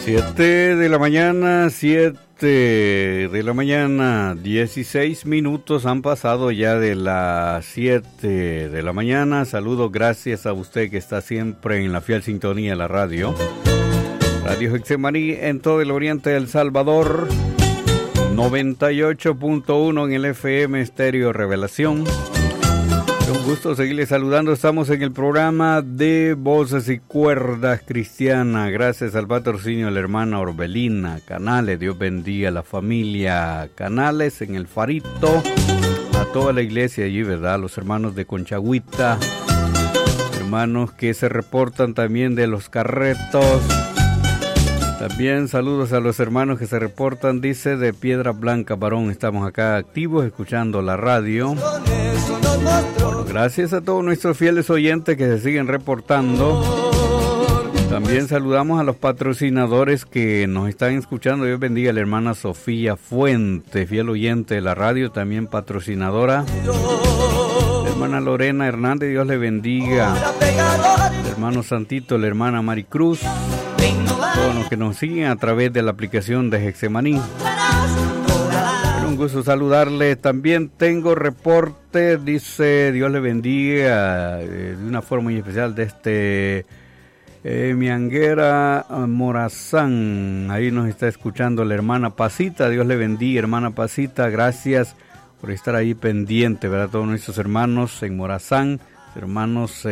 7 de la mañana, 16 minutos han pasado ya de las 7 de la mañana. Saludos, gracias a usted que está siempre en la fiel sintonía de la radio. Radio Getsemaní en todo el oriente de El Salvador, 98.1 en el FM Estéreo Revelación. Un gusto seguirles saludando. Estamos en el programa de Voces y Cuerdas Cristiana. Gracias al patrocinio de la hermana Orbelina Canales. Dios bendiga a la familia Canales en el Farito. A toda la iglesia allí, ¿verdad? Los hermanos de Conchagüita. Hermanos que se reportan también de Los Carretos. También saludos a los hermanos que se reportan, dice, de Piedra Blanca, Barón. Estamos acá activos escuchando la radio. Bueno, gracias a todos nuestros fieles oyentes que se siguen reportando. También saludamos a los patrocinadores que nos están escuchando. Dios bendiga a la hermana Sofía Fuente, fiel oyente de la radio, también patrocinadora. La hermana Lorena Hernández, Dios le bendiga. El hermano Santito, la hermana Maricruz. Todos los que nos siguen a través de la aplicación de Getsemaní. Un gusto saludarle. También tengo reporte, dice, Dios le bendiga de una forma muy especial de Mianguera Morazán. Ahí nos está escuchando la hermana Pasita. Dios le bendiga, hermana Pasita. Gracias por estar ahí pendiente, ¿verdad? Todos nuestros hermanos en Morazán, hermanos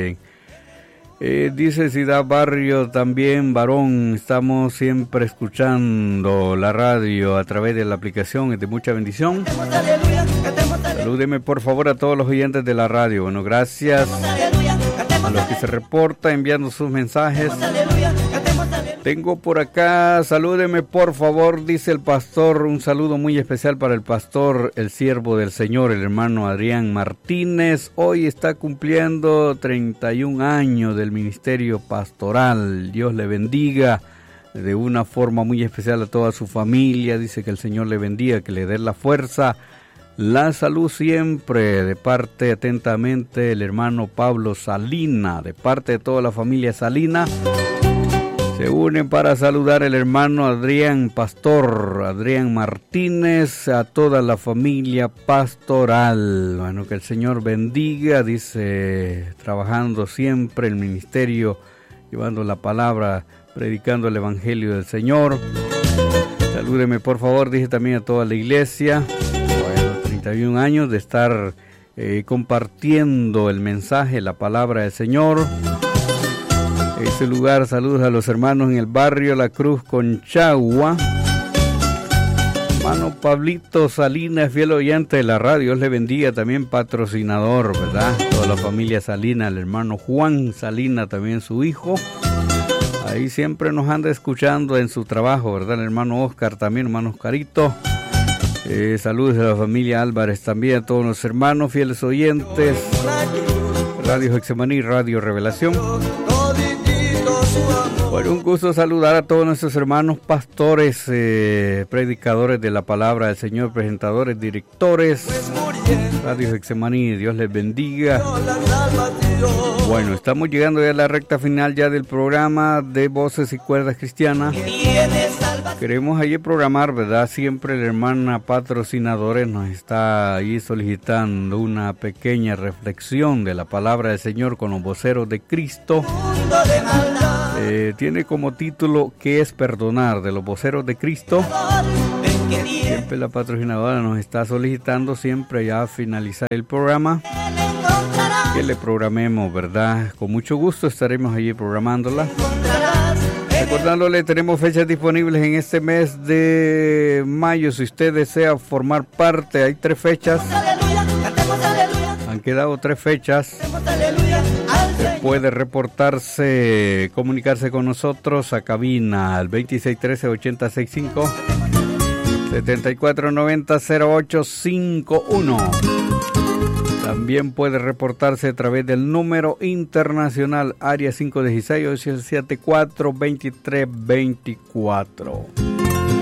dice Ciudad Barrio también, Barón, estamos siempre escuchando la radio a través de la aplicación, es de mucha bendición. Salúdeme por favor a todos los oyentes de la radio. Bueno, gracias a los que se reportan enviando sus mensajes. Tengo por acá, salúdeme por favor, dice el pastor, un saludo muy especial para el pastor, el siervo del Señor, el hermano Adrián Martínez. Hoy está cumpliendo 31 años del ministerio pastoral. Dios le bendiga de una forma muy especial a toda su familia. Dice que el Señor le bendiga, que le dé la fuerza, la salud siempre. De parte atentamente el hermano Pablo Salina, de parte de toda la familia Salina. Se unen para saludar el hermano Adrián Pastor, Adrián Martínez, a toda la familia pastoral. Bueno, que el Señor bendiga, dice, trabajando siempre el ministerio, llevando la palabra, predicando el evangelio del Señor. Salúdeme por favor, dice también a toda la iglesia. Bueno, 31 años de estar compartiendo el mensaje, la palabra del Señor. Ese lugar, saludos a los hermanos en el barrio La Cruz, Conchagua. Hermano Pablito Salinas, fiel oyente de la radio, Dios le bendiga, también patrocinador, ¿verdad? Toda la familia Salinas, el hermano Juan Salinas, también su hijo. Ahí siempre nos anda escuchando en su trabajo, ¿verdad? El hermano Oscar también, hermano Oscarito. Saludos a la familia Álvarez también, a todos los hermanos fieles oyentes. Radio Getsemaní, Radio Revelación. Bueno, un gusto saludar a todos nuestros hermanos pastores, predicadores de la palabra del Señor, presentadores, directores. Radio Getsemaní, Dios les bendiga. Bueno, estamos llegando ya a la recta final ya del programa de Voces y Cuerdas Cristianas. Queremos allí programar, ¿verdad? Siempre la hermana patrocinadores nos está ahí solicitando una pequeña reflexión de la palabra del Señor con los voceros de Cristo. Tiene como título ¿Qué es perdonar? De los voceros de Cristo. Siempre la patrocinadora nos está solicitando siempre ya finalizar el programa, que le programemos, ¿verdad? Con mucho gusto estaremos allí programándola. Recordándole, tenemos fechas disponibles en este mes de mayo. Si usted desea formar parte, hay 3 fechas. Han quedado 3 fechas. Puede reportarse, comunicarse con nosotros a cabina al 2613-8065, 7490-0851. También puede reportarse a través del número internacional área 516-874-2324.